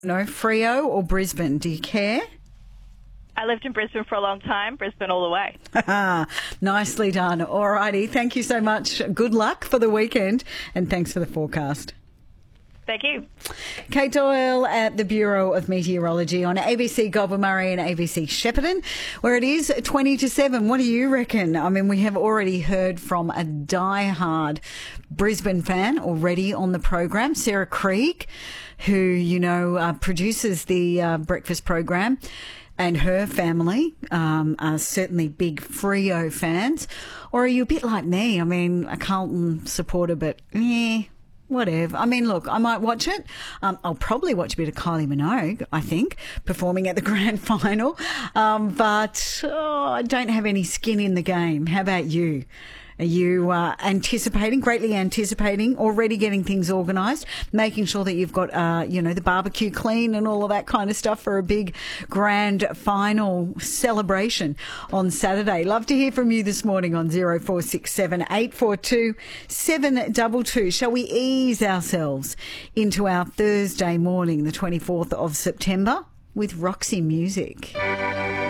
No, Freo or Brisbane? Do you care? I lived in Brisbane for a long time. Brisbane all the way. Nicely done. All righty. Thank you so much. Good luck for the weekend, and thanks for the forecast. Thank you. Kate Doyle at the Bureau of Meteorology on ABC Goulburn-Murray and ABC Shepparton, where it is 20 to 7. What do you reckon? I mean, we have already heard from a die-hard Brisbane fan already on the program, Sarah Krieg, who, produces the breakfast program, and her family are certainly big Freo fans. Or are you a bit like me? I mean, a Carlton supporter, but whatever. I mean, look, I might watch it. I'll probably watch a bit of Kylie Minogue, I think, performing at the grand final. But I don't have any skin in the game. How about you? Are you greatly anticipating, already getting things organised, making sure that you've got, the barbecue clean and all of that kind of stuff for a big grand final celebration on Saturday? Love to hear from you this morning on 0467 842 722. Shall we ease ourselves into our Thursday morning, the 24th of September, with Roxy music?